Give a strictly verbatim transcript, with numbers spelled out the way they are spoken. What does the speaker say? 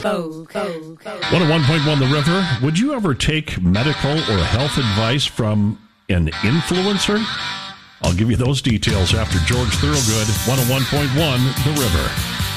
one oh one point one The River. Would you ever take medical or health advice from an influencer? I'll give you those details after George Thorogood, one oh one point one The River.